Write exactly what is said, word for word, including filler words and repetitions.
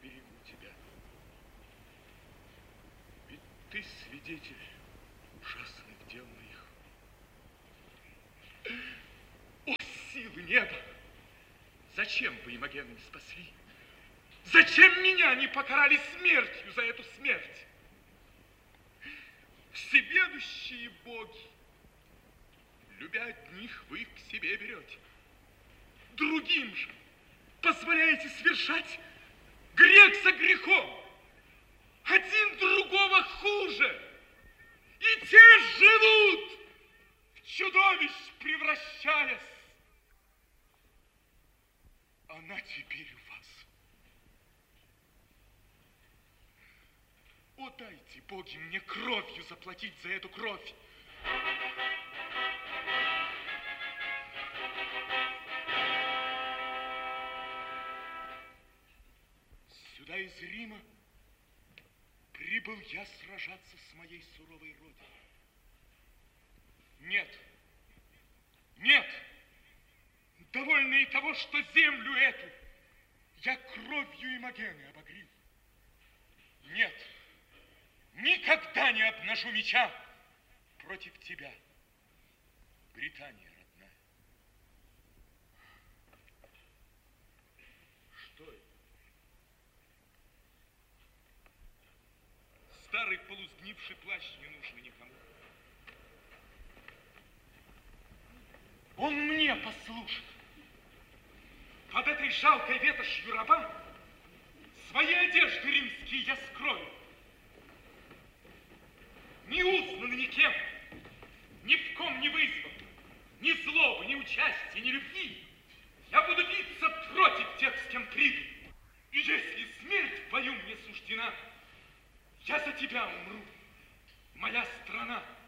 берегу тебя. Ведь ты свидетель ужасных дел моих. О, силы неба! Зачем вы Имогена не спасли? Зачем меня не покарали смертью за эту смерть? Всеведущие боги, любя одних, вы их к себе берете. Другим же позволяете совершать грех за грехом. Один другого хуже. И те живут, в чудовищ превращаясь. Она теперь у вас. О, дайте, боги, мне кровью заплатить за эту кровь. Сюда из Рима прибыл я сражаться с моей суровой родиной. Нет, нет, довольно и того, что землю эту я кровью Имогены обогрел. Нет, никогда не обнажу меча против тебя, Британия родная. Что это? Старый полусгнивший плащ, не нужный никому. Он мне послужит. Под этой жалкой ветошью раба свои одежды римские я скрою. Не узнан никем, ни в ком не вызван, ни злобы, ни участия, ни любви. Я буду биться против тех, с кем прибыл. И если смерть в бою мне суждена, я за тебя умру, моя страна.